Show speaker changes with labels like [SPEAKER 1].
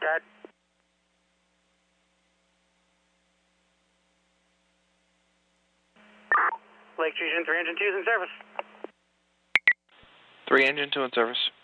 [SPEAKER 1] Dad. Lake Fusion 3 Engine 2 is in service.
[SPEAKER 2] 3 Engine 2 in service.